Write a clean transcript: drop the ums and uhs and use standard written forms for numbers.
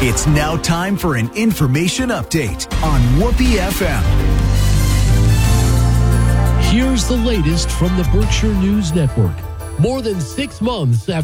It's now time for an information update on Whoopee FM. Here's the latest from the Berkshire News Network. More than 6 months after